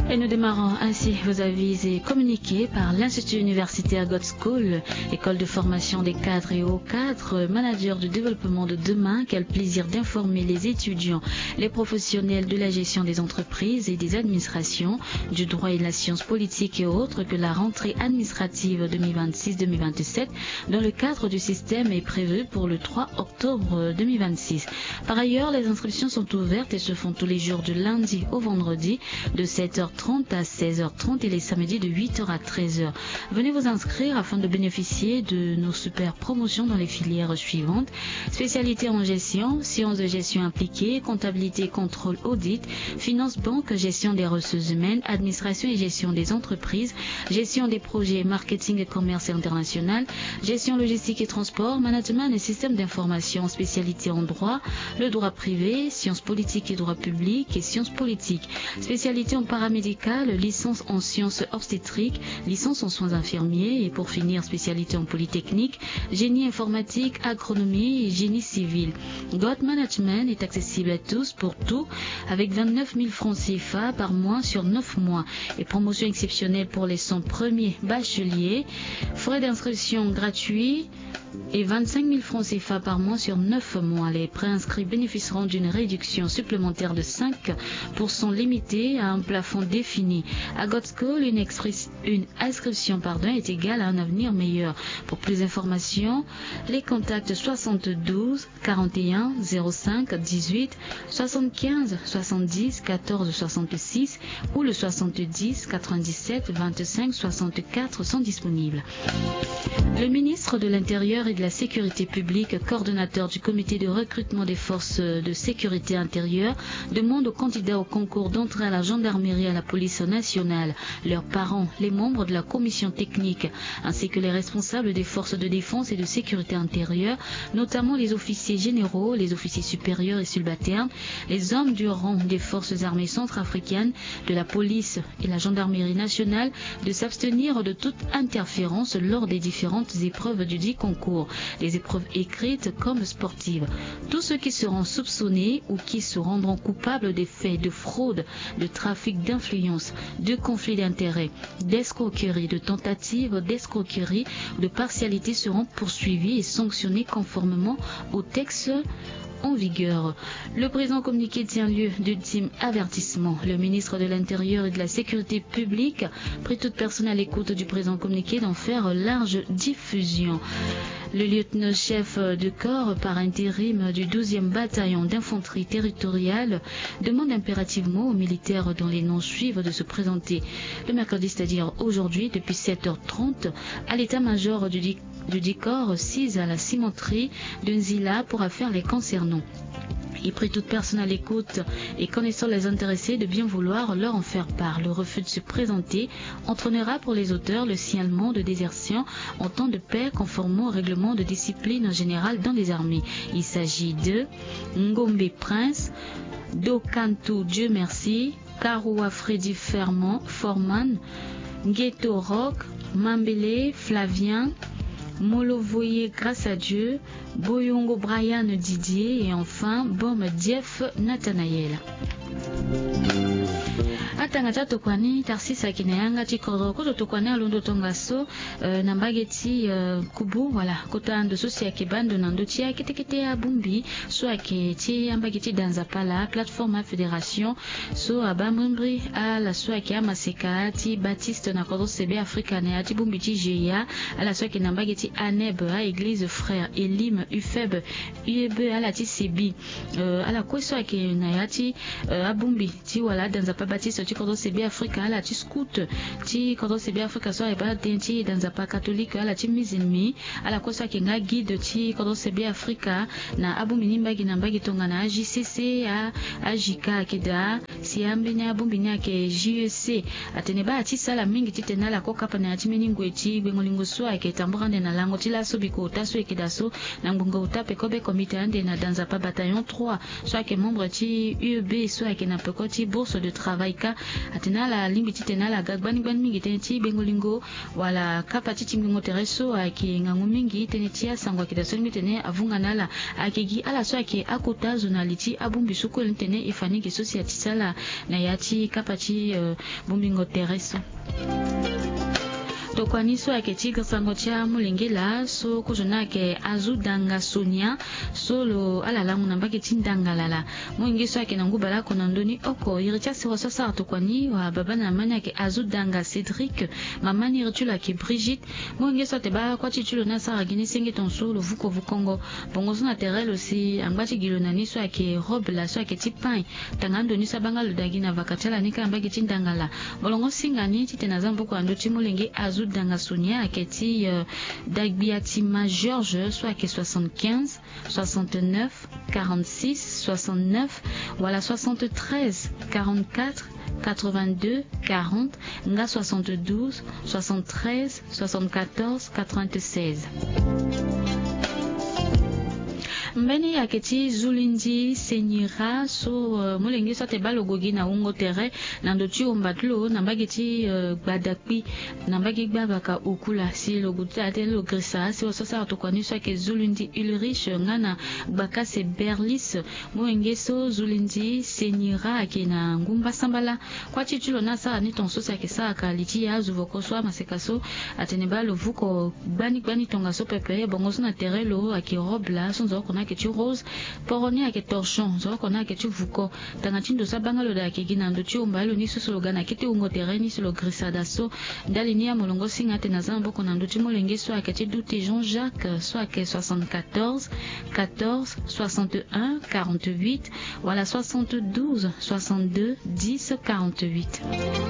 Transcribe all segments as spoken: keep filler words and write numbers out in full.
Et nous démarrons ainsi vos avis et communiqués par l'Institut universitaire God School, école de formation des cadres et hauts cadres, manager du développement de demain, qui a le plaisir d'informer les étudiants, les professionnels de la gestion des entreprises et des administrations, du droit et de la science politique et autres que la rentrée administrative deux mille vingt-six deux mille vingt-sept dans le cadre du système est prévue pour le trois octobre deux mille vingt-six. Par ailleurs, les inscriptions sont ouvertes et se font tous les jours du lundi au vendredi de sept heures trente à seize heures trente et les samedis de huit heures à treize heures. Venez vous inscrire afin de bénéficier de nos super promotions dans les filières suivantes: spécialité en gestion, sciences de gestion appliquée, comptabilité, contrôle, audit, finance, banque, gestion des ressources humaines, administration et gestion des entreprises, gestion des projets, marketing et commerce international, gestion logistique et transport, management et système d'information, spécialité en droit, le droit privé, sciences politiques et droit public et sciences politiques, spécialité en paramédical, licence en sciences obstétriques, licence en soins infirmiers et pour finir spécialité en polytechnique, génie informatique, agronomie et génie civil. God Management est accessible à tous pour tout avec vingt-neuf mille francs C F A par mois sur neuf mois et promotion exceptionnelle pour les cent premiers bacheliers, frais d'inscription gratuits et vingt-cinq mille francs C F A par mois sur neuf mois. Les préinscrits bénéficieront d'une réduction supplémentaire de cinq pour cent limitée à un plafond défini. À God School, une, une inscription pardon, est égale à un avenir meilleur. Pour plus d'informations, les contacts soixante-douze quarante et un zéro cinq dix-huit soixante-quinze soixante-dix quatorze soixante-six ou le soixante-dix quatre-vingt-dix-sept vingt-cinq soixante-quatre sont disponibles. Le ministre de l'Intérieur et de la Sécurité publique, coordonnateur du comité de recrutement des forces de sécurité intérieure, demande aux candidats au concours d'entrée à la gendarmerie et à la police nationale, leurs parents, les membres de la commission technique, ainsi que les responsables des forces de défense et de sécurité intérieure, notamment les officiers généraux, les officiers supérieurs et subalternes, les hommes du rang des forces armées centrafricaines, de la police et la gendarmerie nationale, de s'abstenir de toute interférence lors des différentes épreuves du dit concours, les épreuves écrites comme sportives. Tous ceux qui seront soupçonnés ou qui se rendront coupables des faits de fraude, de trafic d'influence, de conflit d'intérêts, d'escroquerie, de tentative d'escroquerie ou de partialité seront poursuivis et sanctionnés conformément au texte en vigueur. Le présent communiqué tient lieu d'ultime avertissement. Le ministre de l'Intérieur et de la Sécurité publique prie toute personne à l'écoute du présent communiqué d'en faire large diffusion. Le lieutenant-chef de corps par intérim du douzième bataillon d'infanterie territoriale demande impérativement aux militaires dont les noms suivent de se présenter le mercredi, c'est-à-dire aujourd'hui, depuis sept heures trente, à l'état-major du, du dit corps, six à la cimenterie de Nzila pour affaires les concernant. Il prie toute personne à l'écoute et connaissant les intéressés de bien vouloir leur en faire part. Le refus de se présenter entraînera pour les auteurs le signalement de désertion en temps de paix conformément au règlement de discipline générale dans les armées. Il s'agit de Ngombe Prince, Dokantou Dieu merci, Karoua Freddy Fermant, Forman, Ghetto Rock, Mambele Flavien, Molovoye Grâce à Dieu, Boyongo Brian Didier et enfin Bom Jeff Nathanael. Atangata tokwani tarsisa kinayanga chikoro ko tokwani alondo tongaso uh, nambageti uh, kubu wala kota ndo sosi ya kibando na ndo tia ketekete ya bumbi so aketi ambageti danza pala plateforme fédération so abamembri ala so akia maseka ti Baptiste na kodo sebe africaine ati bumbi ti Jeya ala so ki nambageti Aneb a église frère Elim Ufeb U E B ala ti Sebi uh, ala ko so aki na yati uh, abumbi ti wala danza pa Baptiste ti kodo sebe Afrika ala ti scout ti kodo sebe Afrika so eba denti danza pa catholique ala ti musulmi ala ko so aki nga guide ti kodo sebe Afrika na abumbi ni mbagi na mbagi tonga na J C C a Ajika keda si ambi na abumbi ni ake J E C atene ba ti sala mingi ti tenala ko kapa na ti meningo ti bengolingo so ake tamburande na lango ti la so biko ta so ekeda so na ngungo utape kobe komite ande na danza pa bataillon trois so ake membre ti U E B so ake na peko ti bourse de travail ka atenala limbi ti tenala gagbani ban mingi tene ti bengolingo wala kapa ti timingo tereso ake ngangu mingi tene ti asangwa kida so limbi tene avunga nala ake gi ala so ake akota zonaliti abumbi suko tene ifani ki society sala na yati kapachi uh, bumbingo tereso. Tokwaniso ake tigre sango cha mulengela so kujona ke azudanga sonia solo alala munambake tindangalala mwingiso ake nangubala konandoni oko iricha se wasasa tokwani wa babana manya ke azudanga Cédric mamani ritula ke Brigitte mwingiso te ba kwa chichulo na sara gini senge ton solo vuko vukongo bongozo na terrel aussi ambati gilona niso ake robe la so ake tipain tangando ni sabanga ludagina vakatala nika ambake tindangala bolongo singani titena zambo kwa ndo timulenge azud danga Sonia aketi euh, Dagbiatima Georges soit que soixante-quinze, soixante-neuf, quarante-six, soixante-neuf, voilà soixante-treize, quarante-quatre, quatre-vingt-deux, quarante, nga soixante-douze, soixante-treize, soixante-quatorze, quatre-vingt-seize. Mbeni aketi Zulindi Senyira so uh, mulenge so te balogogi na ungo tere na ndochi ombatlo na bageti uh, badakpi na bagi babaka ukula si loguta ate lo grisa si ososa otokoni so ke Zulindi Ulrich ngana bakase Berlis mulenge so Zulindi Senyira akina ngumba sambala kwa chichulo na sa ni tonso sa ke sa ka lichi ya zuvoko so masekaso atene balo vuko bani bani tonga so pepe bongoso na tere lo akirob la sonzo kona que tu rose poroni ake torchon zo kona ke tu vuko tanga chindo sabanga lo da ke ginando tu mbalo ni so solo gana kete ungo terreni so lo grisada so dalini ya molongo singa te na zambo kona ndo tu molenge so ake tu douté Jean-Jacques so ake soixante-quatorze, quatorze, soixante-un, quarante-huit voilà soixante-douze, soixante-deux, dix, quarante-huit.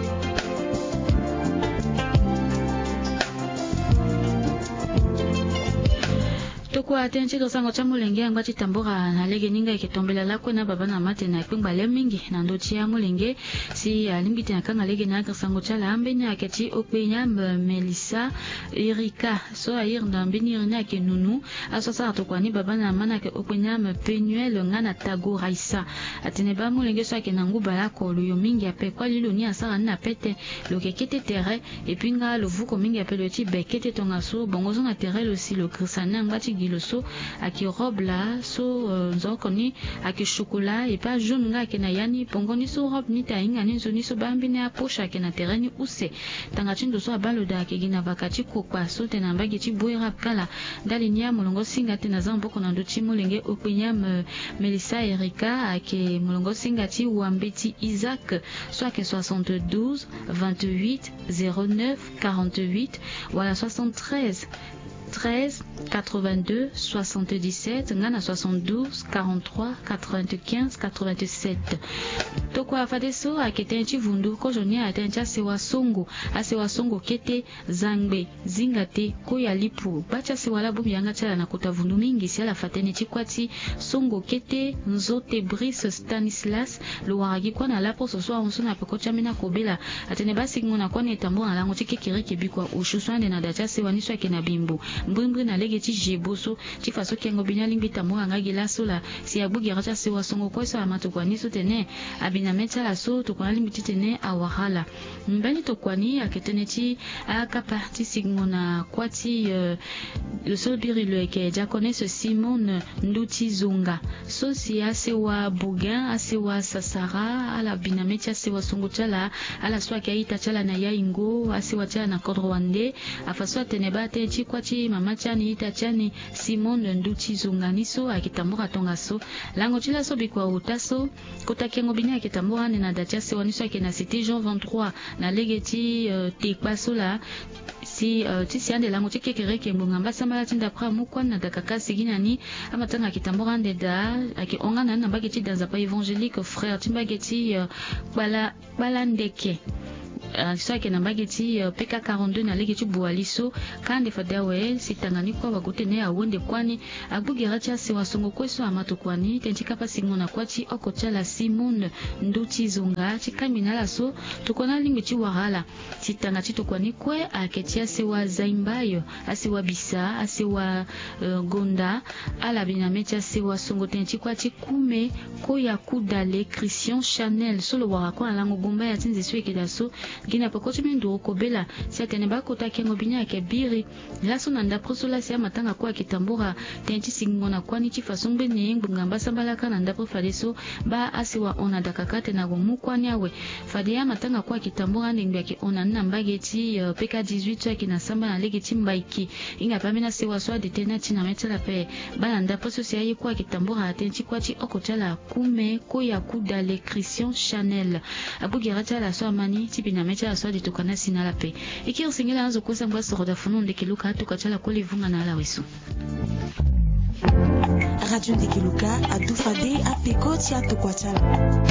Tokwa atenche dosango cha mulenge anga chitambura na lege ninga ikitombela lakwe na baba na mate na kwingba le mingi na ndochi ya mulenge si alimbite na kanga lege na sango cha lambe ni aketi okpenya Melissa Erika so ayir na mbini rina ke nunu asosa tokwa ni baba na mana ke okpenya Penuel ngana tago raisa atene ba mulenge so ke nangu bala ko luyo mingi ape kwa lilo ni asara na pete lo kekete terre et puis nga lo vuko mingi ape le ti bekete tonga so bongozo na terre lo si lo krisana ngati le so aki robe la so nzoko ni aki chocolat et pas jaune nga ke na yani pongo ni so robe ni tainga ni zo ni so bambi ne aposha ke na terreni use tanga chindo so abalo da ke gina vakati kokwa so te na mbagi ti boira kala dali nya molongo singa te na zambo ko na ndo ti molenge opinya Melissa Erika aki molongo singa ti wambeti Isaac so aki soixante-douze, vingt-huit, zéro neuf, quarante-huit voilà soixante-treize, treize, quatre-vingt-deux, soixante-dix-sept, ngana soixante-douze, quarante-trois, quatre-vingt-quinze, quatre-vingt-sept. Toko afadeso aketenchi vundu ko joni atencha sewa songo, asewa songo kete zangbe, zingate ko ya lipu. Bacha sewa la bumi yanga chala na kota vundu mingi si ala fatene chikwati songo kete nzote Brice Stanislas lo waragi kwa na lapo so so onso na peko chamina kobela atene basi ngona kwa ne tambo na lango chikekere kebikwa ushuswande na dacha sewa niswa kena bimbo mbrimbri na lege ti jeboso ti faso kengo binya lingbi tambo anga gilaso la si abugi racha sewa songo kwa so amato kwa niso tene abina mecha la so to kwa limbi tene awahala mbani to kwa ni aketene ti akapa ti sigmona kwa ti uh, le sol biri le ke jakone ce Simone Nduti Zunga so si asewa Bougain asewa Sasara ala bina mecha sewa songo chala ala so akaita chala na ya ingo asewa chala na Kodrwande afaso tene bate ti kwa ti mama chani ita chani Simone Nduti Zunga niso akitambura tonga so lango chila so bikwa utaso kota kengo binya akitambura ne na dacha sewa niso akena cité Jean vingt-trois na legeti uh, tekpa so la si uh, ti si ande lango tike kere ke mbonga sambala tinda pra mukwa na dakaka sigina ni amatanga kitambura ndeda aki ongana na bageti dans pa évangélique frère timbageti uh, bala bala ndeke Uh, so ke na bageti uh, P K quarante-deux na lege ti bualiso kande fadawe sitangani kwa wagote ne awonde kwani abugira cha sewa songo kweso amato kwani tentika pasingona kwati okochala Simone Nduti Zunga chikamina la so tukona limbi ti wahala sitanga ti tokwani kwe aketia sewa zaimbayo asewa bisa asewa uh, gonda ala bina mecha sewa songo tenchi kwati kume ko ya kudale Christian Chanel solo wara kwa lango gomba ya tinzi sweke da so gina pokoti mindu kobela si atene bakota kengo binya ke biri laso nanda prosola si amatanga kwa kitambura tenti singona kwani chifasumbe ni ngamba sambalaka nanda profaleso ba asiwa ona dakakate na gomu kwani awe fadia matanga kwa kitambura ndingbe ke ona nambageti uh, P K dix-huit ki na samba na legeti mbaiki inga pamina sewa swa de tenati na metela pe balanda proso si ayi kwa kitambura tenti kwa chi okotala kume koya kudale Christian Chanel abugira tala so amani tipina metela so de tokana sinala pe ikiro singela anzo kosa mbwa soroda funu ndeke luka tukachala kole vunga na ala wesu Radio Ndekeluka a Doufadé à Pekoti à Tokwachala.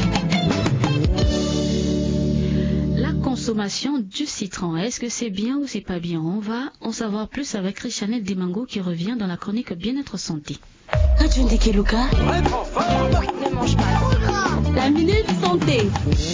La consommation du citron, est-ce que c'est bien ou c'est pas bien? On va en savoir plus avec Christianette Dimango qui revient dans la chronique Bien-être Santé. Radio Ndekeluka ne mange pas. La minute santé.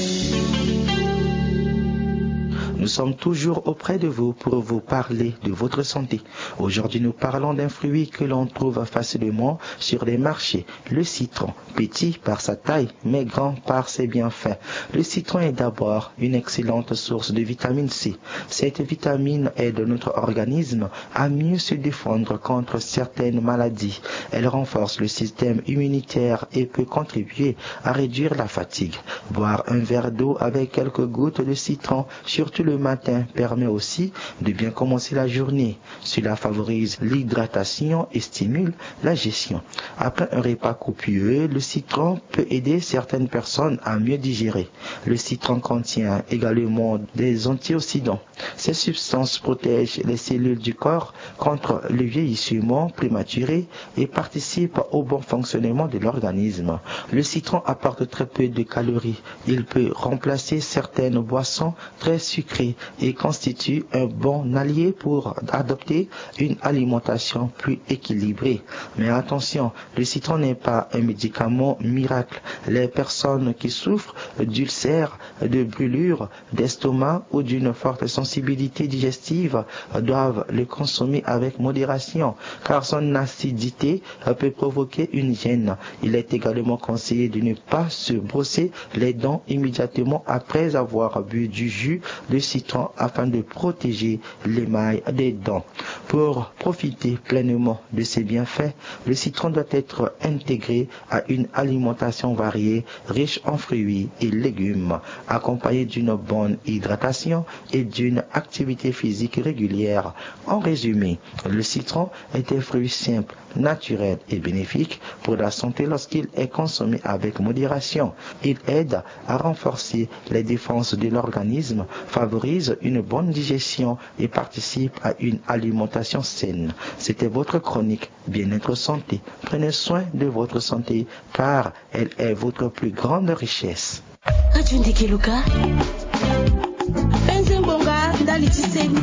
Nous sommes toujours auprès de vous pour vous parler de votre santé. Aujourd'hui, nous parlons d'un fruit que l'on trouve facilement sur les marchés, le citron. Petit par sa taille, mais grand par ses bienfaits. Le citron est d'abord une excellente source de vitamine C. Cette vitamine aide notre organisme à mieux se défendre contre certaines maladies. Elle renforce le système immunitaire et peut contribuer à réduire la fatigue. Boire un verre d'eau avec quelques gouttes de citron, surtout le matin, permet aussi de bien commencer la journée. Cela favorise l'hydratation et stimule la digestion. Après un repas copieux, le citron peut aider certaines personnes à mieux digérer. Le citron contient également des antioxydants. Ces substances protègent les cellules du corps contre le vieillissement prématuré et participent au bon fonctionnement de l'organisme. Le citron apporte très peu de calories. Il peut remplacer certaines boissons très sucrées et constitue un bon allié pour adopter une alimentation plus équilibrée. Mais attention, le citron n'est pas un médicament miracle. Les personnes qui souffrent d'ulcères, de brûlures, d'estomac ou d'une forte sensibilité digestive doivent le consommer avec modération car son acidité peut provoquer une gêne. Il est également conseillé de ne pas se brosser les dents immédiatement après avoir bu du jus de citron afin de protéger l'émail des dents. Pour profiter pleinement de ses bienfaits, le citron doit être intégré à une alimentation variée, riche en fruits et légumes, accompagnée d'une bonne hydratation et d'une activité physique régulière. En résumé, le citron est un fruit simple, naturel et bénéfique pour la santé lorsqu'il est consommé avec modération. Il aide à renforcer les défenses de l'organisme, favorise une bonne digestion et participe à une alimentation saine. C'était votre chronique Bien-être Santé. Prenez soin de votre santé car elle est votre plus grande richesse. Radio Ndekeluka. Benzembonga ndali tseni.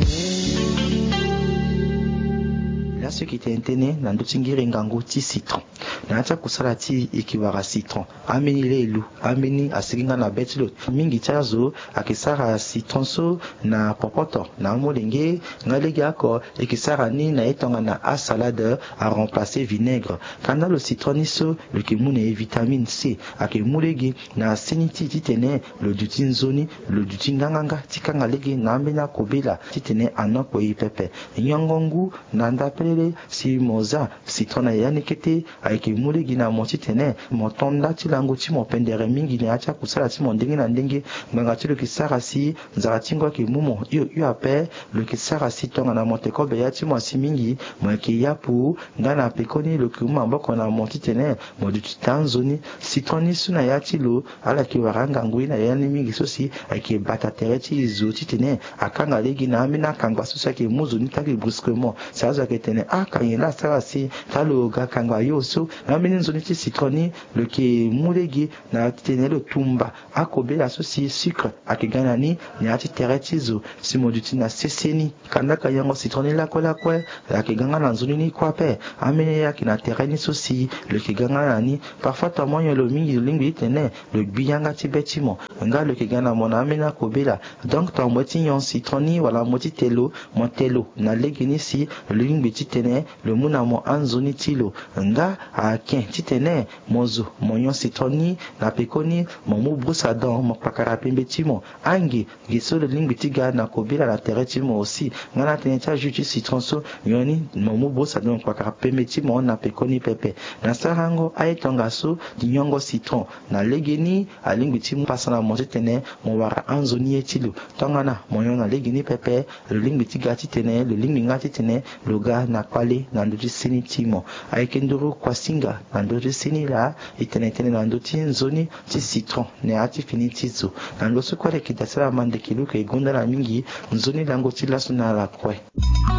Là, ce qui était intéressant, dans le tingiri ngango ti citron. Na acha kusala ti ikiwara citron. Ameni lelu, ameni asiginga na betlo. Mingi chazo akisara citron so na popoto na molenge ngalege ako ekisara ni na etonga na a salade à remplacer vinaigre. Kana le citron so le kimune e vitamine C akemulegi na seniti titene le dutinzoni le dutinganga tikanga lege na amena kobela titene anoko ipepe. Nyangongu na ndapele si moza citron ya nikete ayeke mulegi na motitene motonda tilango ti mopendere mingi ne acha kusala ti mondenge na ndenge nganga ti le kisara si nzara tingo ke mumo yo yo ape le kisara si tonga na moteko be ya ti mo si mingi mo ke ya pu ngana pekoni le kuma mboko na motitene mo du tanzoni citron ni suna ya ti lo ala ki waranga ngui na ya ni mingi sosi ayeke bata tere ti zo titene akanga legi na amina kangwa sosi ke muzo ni taki brusquement ça za ke tene a kanyela sara si talo ga kangwa yo so na mini nzoni ti citroni le ke mulegi na tene le tumba akobe la sosi sucre akigana ni ni ati tere ti zo si moduti na seseni kanda kayango citroni la kola kwe akiganga na nzoni ni kwape amene ya kina tere ni sosi le kiganga na ni parfois to moyo lo mingi lingui tene le biyanga ti betimo nga le kigana mona amena kobela donc to moti yon citroni wala moti telo motelo na legini si le lingui ti tene titene le muna mo anzoni tilo nga aken titene mozo monyon citroni na pekoni momu brusa don mo pakara pembe timo angi giso le lingbi tiga na kobila la terre timo aussi ngana teneta juti citron so yoni momu brusa don pakara pembe timo na pekoni pepe na sarango ayetonga so dinyongo citron na legeni alingbi timo pasana mo titene mo wara anzoni etilo tongana monyon na legeni pepe le lingbi tiga titene le lingbi nga titene loga na kwale na ndoji sini timo ayekenduru kwasinga na ndoji sini la itene tene na ndoti nzoni ti citron ne ati fini tizo na ndoso kwale kitasala mande kiluka igunda la mingi nzoni lango ti laso na la kwe.